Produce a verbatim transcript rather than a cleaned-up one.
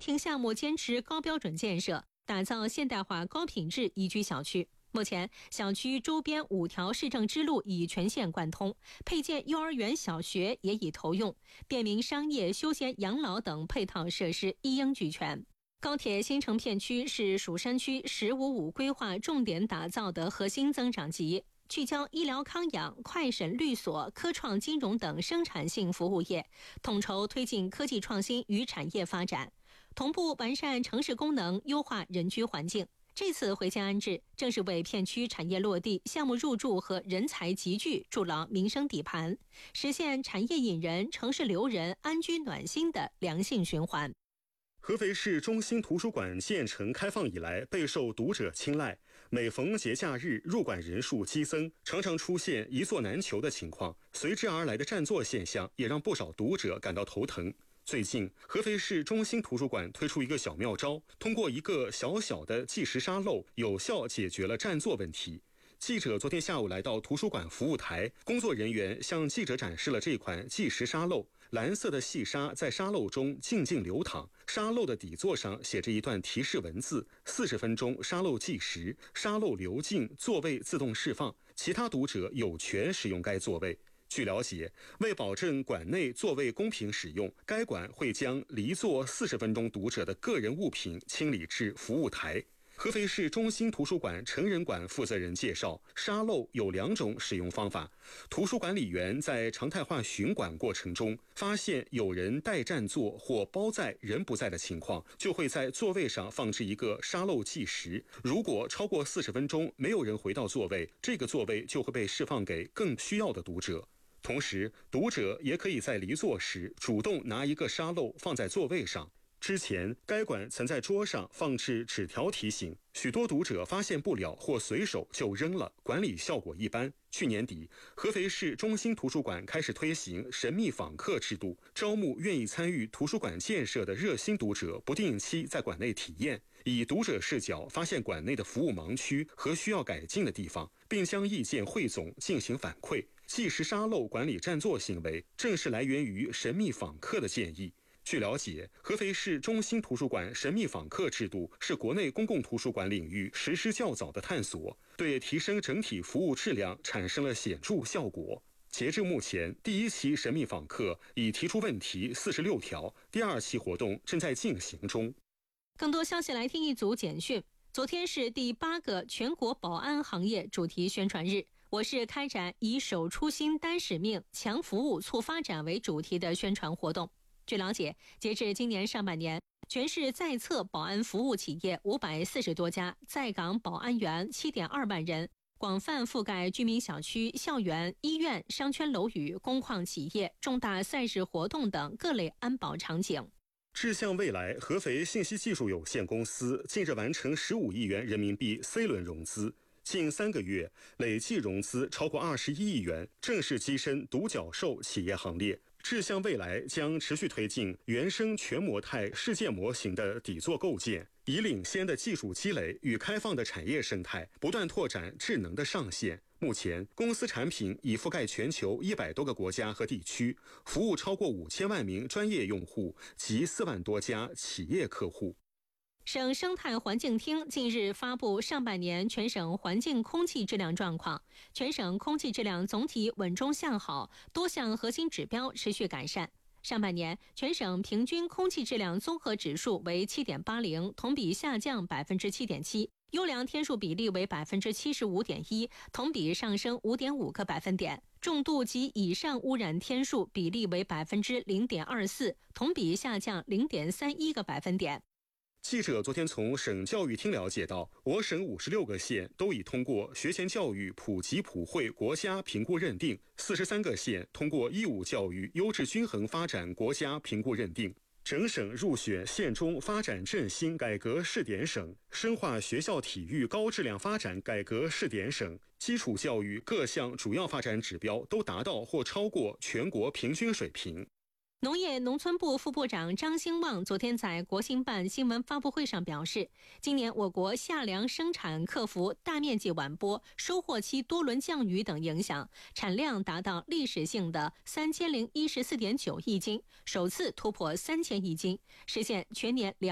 亭项目坚持高标准建设，打造现代化高品质宜居小区。目前，小区周边五条市政支路已全线贯通，配建幼儿园、小学也已投用，便民商业、休闲、养老等配套设施一应俱全。高铁新城片区是蜀山区“十五五”规划重点打造的核心增长极，聚焦医疗康养、快审律所、科创金融等生产性服务业，统筹推进科技创新与产业发展，同步完善城市功能，优化人居环境。这次回迁安置，正是为片区产业落地、项目入驻和人才集聚筑牢民生底盘，实现产业引人、城市留人、安居暖心的良性循环。 合肥市中心图书馆建成开放以来，备受读者青睐，每逢节假日入馆人数激增，常常出现一座难求的情况，随之而来的占座现象也让不少读者感到头疼。最近，合肥市中心图书馆推出一个小妙招，通过一个小小的计时沙漏，有效解决了占座问题。记者昨天下午来到图书馆服务台，工作人员向记者展示了这款计时沙漏。蓝色的细沙在沙漏中静静流淌，沙漏的底座上写着一段提示文字：四十分钟沙漏计时，沙漏流尽，座位自动释放，其他读者有权使用该座位。据了解，为保证馆内座位公平使用，该馆会将离座四十分钟读者的个人物品清理至服务台。合肥市中心图书馆成人馆负责人介绍，沙漏有两种使用方法。图书管理员在常态化巡馆过程中，发现有人代占座或包在人不在的情况，就会在座位上放置一个沙漏计时。如果超过四十分钟没有人回到座位，这个座位就会被释放给更需要的读者。同时，读者也可以在离座时主动拿一个沙漏放在座位上。之前，该馆曾在桌上放置纸条提醒，许多读者发现不了或随手就扔了，管理效果一般。去年底，合肥市中心图书馆开始推行神秘访客制度，招募愿意参与图书馆建设的热心读者，不定期在馆内体验，以读者视角发现馆内的服务盲区和需要改进的地方，并将意见汇总进行反馈。计时沙漏管理占座行为，正是来源于神秘访客的建议。据了解，合肥市中心图书馆神秘访客制度是国内公共图书馆领域实施较早的探索，对提升整体服务质量产生了显著效果。截至目前，第一期神秘访客已提出问题四十六条，第二期活动正在进行中。 更多消息来听一组简讯。昨天是第八个全国保安行业主题宣传日，我市开展以守初心、担使命、强服务、促发展为主题的宣传活动。据了解，截至今年上半年，全市在册保安服务企业五百四十多家，在岗保安员 七点二万人，广泛覆盖居民小区、校园、医院、商圈楼宇、工矿企业、重大赛事活动等各类安保场景。 志向未来合肥信息技术有限公司近日完成十五亿元人民币 C 轮融资，近三个月累计融资超过二十一亿元，正式跻身独角兽企业行列。志向未来将持续推进原生全模态世界模型的底座构建，以领先的技术积累与开放的产业生态，不断拓展智能的上限。目前，公司产品已覆盖全球一百多个国家和地区，服务超过五千万名专业用户及四万多家企业客户。 省生态环境厅近日发布上半年全省环境空气质量状况，全省空气质量总体稳中向好，多项核心指标持续改善。上半年，全省平均空气质量综合指数为 七点八零， 同比下降 百分之七点七， 优良天数比例为 百分之七十五点一， 同比上升 五点五个百分点。重度及以上污染天数比例为 百分之零点二四， 同比下降 零点三一个百分点。 记者昨天从省教育厅了解到，我省五十六个县都已通过学前教育普及普惠国家评估认定，四十三个县通过义务教育优质均衡发展国家评估认定。整省入选县中发展振兴改革试点省，深化学校体育高质量发展改革试点省，基础教育各项主要发展指标都达到或超过全国平均水平。 农业农村部副部长张兴旺昨天在国新办新闻发布会上表示，今年我国夏粮生产克服大面积晚播、收获期多轮降雨等影响，产量达到历史性的三千零一十四点九亿斤，首次突破三千亿斤，实现全年两